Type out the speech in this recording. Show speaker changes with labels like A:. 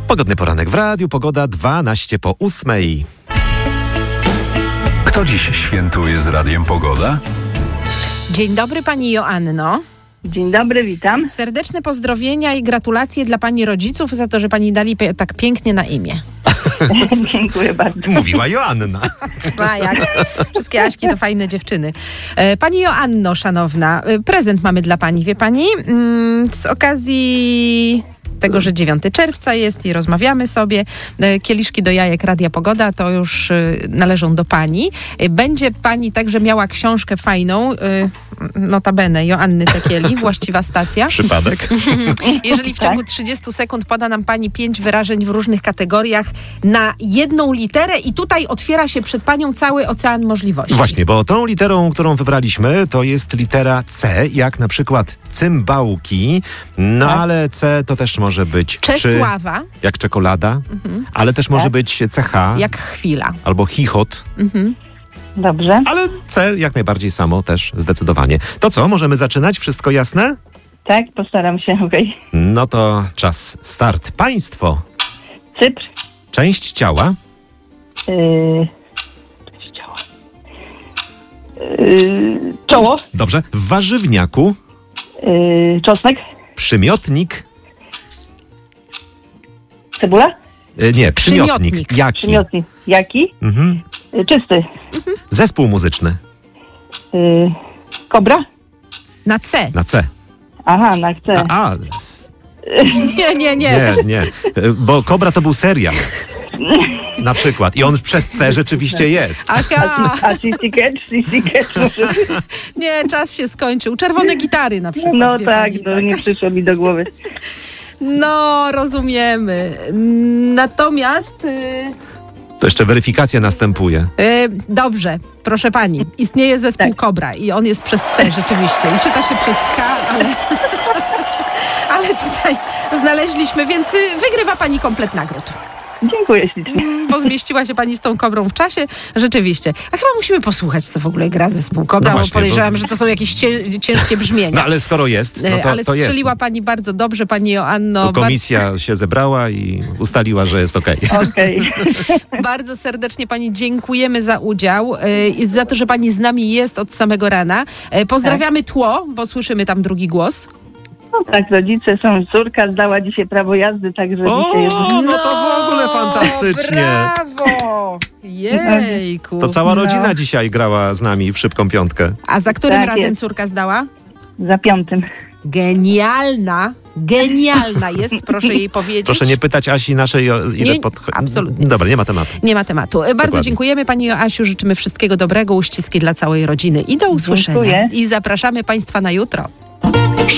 A: Pogodny poranek w radiu, pogoda 7:12.
B: Kto dziś świętuje z Radiem Pogoda?
C: Dzień dobry pani Joanno.
D: Dzień dobry, witam.
C: Serdeczne pozdrowienia i gratulacje dla pani rodziców za to, że pani dali tak pięknie na imię.
D: Dziękuję bardzo.
A: Mówiła Joanna.
C: A jak? Wszystkie Aśki to fajne dziewczyny. Pani Joanno, szanowna, prezent mamy dla pani, wie pani? Z okazji tego, że 9 czerwca jest i rozmawiamy sobie. Kieliszki do jajek Radia Pogoda to już należą do pani. Będzie pani także miała książkę fajną, notabene Joanny Tekieli, właściwa stacja.
A: Przypadek.
C: Jeżeli w ciągu 30 sekund poda nam pani 5 wyrażeń w różnych kategoriach na jedną literę i tutaj otwiera się przed panią cały ocean możliwości.
A: Właśnie, bo tą literą, którą wybraliśmy, to jest litera C, jak na przykład cymbałki, ale C to też może być
C: Czesława.
A: Jak czekolada, ale też może być CH.
C: Jak chwila.
A: Albo chichot.
D: Dobrze.
A: Ale C jak najbardziej samo też, zdecydowanie. To co, możemy zaczynać? Wszystko jasne?
D: Tak, postaram się, okej.
A: No to czas, start. Państwo.
D: Cypr.
A: Część ciała.
D: Czoło.
A: Dobrze. W warzywniaku.
D: Czosnek.
A: Przymiotnik.
D: Cebula.
A: Nie, przymiotnik. Jaki?
D: Przymiotnik. Jaki? Czysty.
A: Zespół muzyczny.
D: Kobra.
C: Na C.
A: Na C.
D: Aha, na C.
C: Nie.
A: Bo Kobra to był serial. Na przykład. I on przez C rzeczywiście jest.
C: Aha.
D: A Sissy Catch.
C: Nie, czas się skończył. Czerwone gitary na przykład.
D: No
C: wie
D: tak,
C: pani,
D: to nie przyszło mi do głowy.
C: No, rozumiemy. Natomiast...
A: To jeszcze weryfikacja następuje.
C: Dobrze, proszę pani. Istnieje zespół Kobra i on jest przez C rzeczywiście. I czyta się przez K, ale tutaj znaleźliśmy, więc wygrywa pani komplet nagród.
D: Dziękuję ślicznie.
C: Bo zmieściła się pani z tą Kobrą w czasie. Rzeczywiście. A chyba musimy posłuchać, co w ogóle gra zespół Kobra,
A: No właśnie,
C: bo podejrzewam, że to są jakieś ciężkie brzmienia.
A: No ale skoro jest, no to,
C: ale
A: to jest.
C: strzeliła pani bardzo dobrze, pani Joanno.
A: Tu komisja się zebrała i ustaliła, że jest okej.
D: Okej.
C: Bardzo serdecznie pani dziękujemy za udział i za to, że pani z nami jest od samego rana. Pozdrawiamy tło, bo słyszymy tam drugi głos.
D: No tak, rodzice są. Córka zdała dzisiaj prawo jazdy, także dzisiaj jest...
A: No to w ogóle fantastycznie.
C: Brawo! Jejku.
A: To cała rodzina dzisiaj grała z nami w szybką piątkę.
C: A za którym
D: Tak
C: razem
D: jest.
C: córka zdała?
D: Za 5.
C: Genialna jest, proszę jej powiedzieć.
A: Proszę nie pytać Asi naszej, ile
C: Nie, absolutnie.
A: Dobra, nie ma tematu.
C: Nie ma tematu. Bardzo
A: Dokładnie.
C: dziękujemy pani Joasiu, życzymy wszystkiego dobrego, uściski dla całej rodziny i do usłyszenia.
D: Dziękuję.
C: I zapraszamy państwa na jutro.